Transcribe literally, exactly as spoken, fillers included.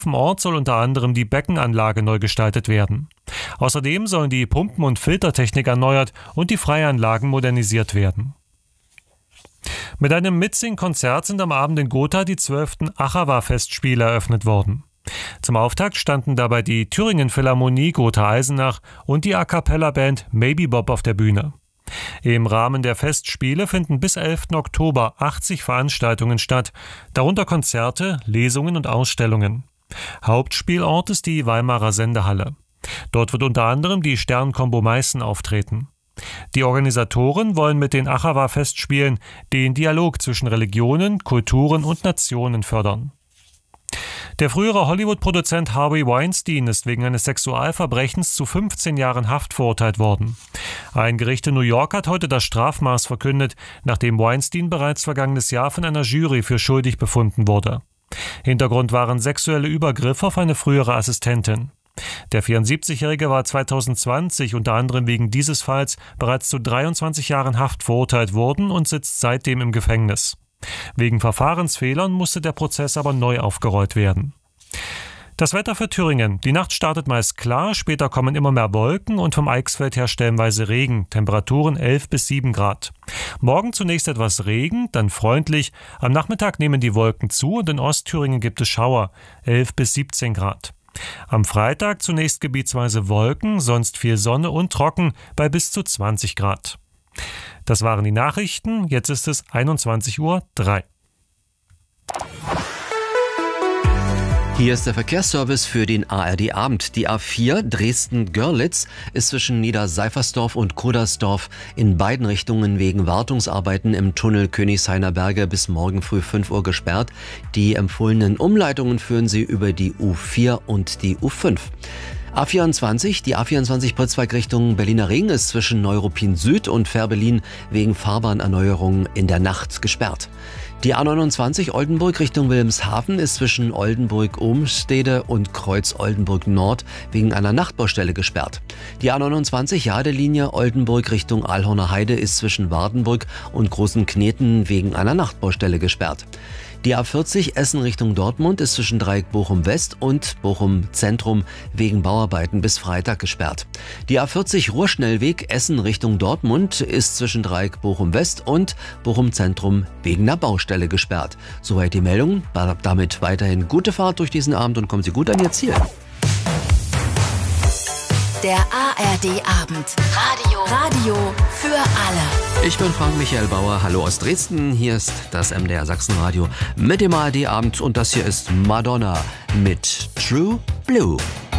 Im Ort soll unter anderem die Beckenanlage neu gestaltet werden. Außerdem sollen die Pumpen- und Filtertechnik erneuert und die Freianlagen modernisiert werden. Mit einem Mitsing-Konzert sind am Abend in Gotha die zwölften Achawa-Festspiele eröffnet worden. Zum Auftakt standen dabei die Thüringen Philharmonie Gotha-Eisenach und die A-Cappella-Band Maybe Bob auf der Bühne. Im Rahmen der Festspiele finden bis elften Oktober achtzig Veranstaltungen statt, darunter Konzerte, Lesungen und Ausstellungen. Hauptspielort ist die Weimarer Sendehalle. Dort wird unter anderem die Sternkombo Meißen auftreten. Die Organisatoren wollen mit den Achawa-Festspielen den Dialog zwischen Religionen, Kulturen und Nationen fördern. Der frühere Hollywood-Produzent Harvey Weinstein ist wegen eines Sexualverbrechens zu fünfzehn Jahren Haft verurteilt worden. Ein Gericht in New York hat heute das Strafmaß verkündet, nachdem Weinstein bereits vergangenes Jahr von einer Jury für schuldig befunden wurde. Hintergrund waren sexuelle Übergriffe auf eine frühere Assistentin. Der vierundsiebzigjährige war zweitausendzwanzig unter anderem wegen dieses Falls bereits zu dreiundzwanzig Jahren Haft verurteilt worden und sitzt seitdem im Gefängnis. Wegen Verfahrensfehlern musste der Prozess aber neu aufgerollt werden. Das Wetter für Thüringen. Die Nacht startet meist klar, später kommen immer mehr Wolken und vom Eichsfeld her stellenweise Regen. Temperaturen elf bis sieben Grad. Morgen zunächst etwas Regen, dann freundlich. Am Nachmittag nehmen die Wolken zu und in Ostthüringen gibt es Schauer. elf bis siebzehn Grad. Am Freitag zunächst gebietsweise Wolken, sonst viel Sonne und trocken bei bis zu zwanzig Grad. Das waren die Nachrichten, jetzt ist es einundzwanzig Uhr drei. Hier ist der Verkehrsservice für den A R D-Abend. Die A vier Dresden-Görlitz ist zwischen Niederseifersdorf und Kodersdorf in beiden Richtungen wegen Wartungsarbeiten im Tunnel Königshainer Berge bis morgen früh fünf Uhr gesperrt. Die empfohlenen Umleitungen führen Sie über die U vier und die U fünf. A vierundzwanzig, die A vierundzwanzig Pritzwalk Richtung Berliner Ring ist zwischen Neuruppin Süd und Fährberlin wegen Fahrbahnerneuerung in der Nacht gesperrt. Die A neunundzwanzig Oldenburg Richtung Wilhelmshaven ist zwischen Oldenburg-Ohmstede und Kreuz-Oldenburg-Nord wegen einer Nachtbaustelle gesperrt. Die A neunundzwanzig Jadelinie Oldenburg Richtung Alhorner Heide ist zwischen Wardenburg und Großen Kneten wegen einer Nachtbaustelle gesperrt. Die A vierzig Essen Richtung Dortmund ist zwischen Dreieck Bochum West und Bochum Zentrum wegen Bauarbeiten bis Freitag gesperrt. Die A vierzig Ruhrschnellweg Essen Richtung Dortmund ist zwischen Dreieck Bochum West und Bochum Zentrum wegen einer Baustelle gesperrt. Soweit die Meldung. Damit weiterhin gute Fahrt durch diesen Abend und kommen Sie gut an Ihr Ziel. Der A R D-Abend. Radio. Radio für alle. Ich bin Frank Michael Bauer. Hallo aus Dresden. Hier ist das M D R Sachsenradio mit dem A R D-Abend. Und das hier ist Madonna mit True Blue.